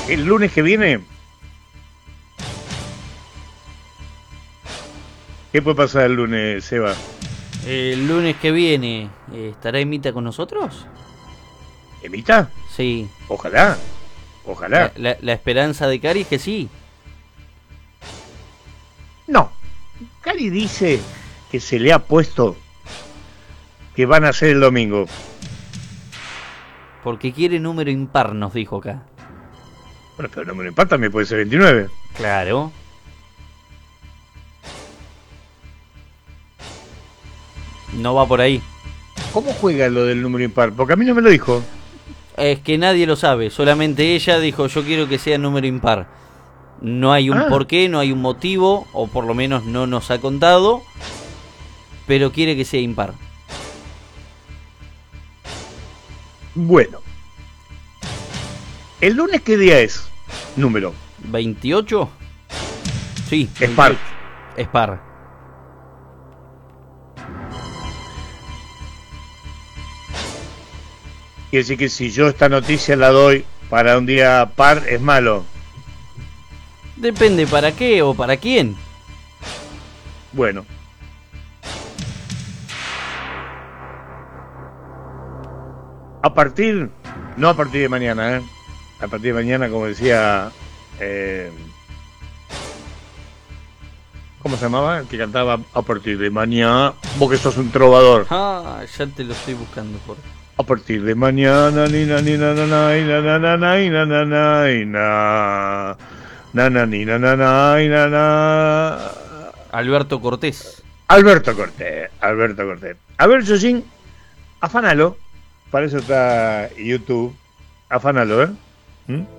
El lunes que viene, ¿qué puede pasar el lunes, Seba? El lunes que viene, ¿estará Emita con nosotros? ¿Emita? Sí. Ojalá, ojalá. La esperanza de Cari es que sí. No, Cari dice que se le ha puesto que van a hacer el domingo. Porque quiere número impar, nos dijo acá. Bueno, pero no me lo empata, también puede ser 29. Claro. No va por ahí. ¿Cómo juega lo del número impar? Porque a mí no me lo dijo. Es que nadie lo sabe, solamente ella dijo yo quiero que sea número impar. No hay un porqué, no hay un motivo, o por lo menos no nos ha contado, pero quiere que sea impar. Bueno. ¿El lunes qué día es? Número. ¿28? Sí. Es par. Es par. Quiere decir que si yo esta noticia la doy para un día par, es malo. Depende para qué o para quién. Bueno. No a partir de mañana, a partir de mañana, como decía, ¿cómo se llamaba? El que cantaba a partir de mañana, vos que sos un trovador. Ah, ya te lo estoy buscando por... A partir de mañana, ni na ni na na na na na na na na na na na ni na na na na. Alberto Cortés. Alberto Cortés. A ver, Josín, afánalo. Para eso está YouTube. Afánalo, ¿eh? ¿Mm?